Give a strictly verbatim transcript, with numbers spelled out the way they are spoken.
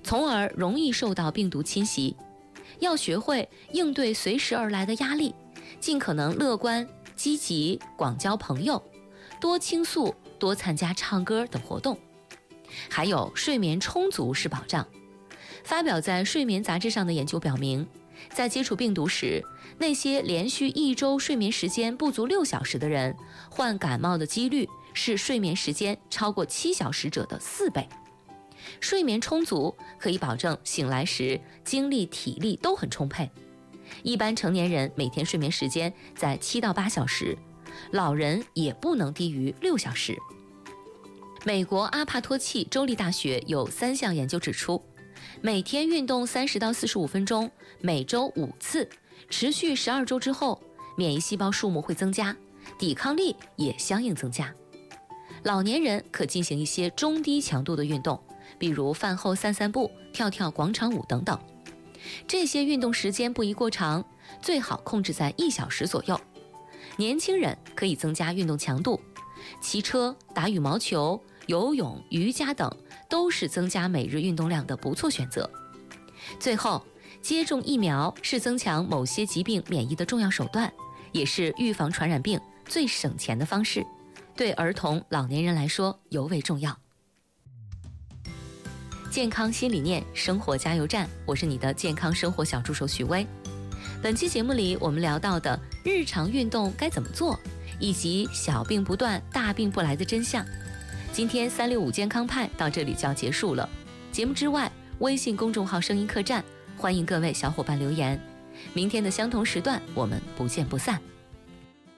从而容易受到病毒侵袭。要学会应对随时而来的压力，尽可能乐观、积极，广交朋友，多倾诉，多参加唱歌等活动。还有睡眠充足是保障。发表在《睡眠》杂志上的研究表明，在接触病毒时，那些连续一周睡眠时间不足六小时的人，患感冒的几率是睡眠时间超过七小时者的四倍。睡眠充足可以保证醒来时精力体力都很充沛。一般成年人每天睡眠时间在七到八小时，老人也不能低于六小时。美国阿帕托契州立大学有三项研究指出，每天运动三十到四十五分钟，每周五次，持续十二周之后，免疫细胞数目会增加，抵抗力也相应增加。老年人可进行一些中低强度的运动，比如饭后散散步、跳跳广场舞等等。这些运动时间不宜过长，最好控制在一小时左右。年轻人可以增加运动强度，骑车、打羽毛球、游泳、瑜伽等都是增加每日运动量的不错选择。最后，接种疫苗是增强某些疾病免疫的重要手段，也是预防传染病最省钱的方式，对儿童、老年人来说尤为重要。健康新理念，生活加油站，我是你的健康生活小助手许巍。本期节目里我们聊到的日常运动该怎么做，以及小病不断大病不来的真相。今天三六五健康派到这里就要结束了。节目之外，微信公众号声音客栈，欢迎各位小伙伴留言。明天的相同时段我们不见不散。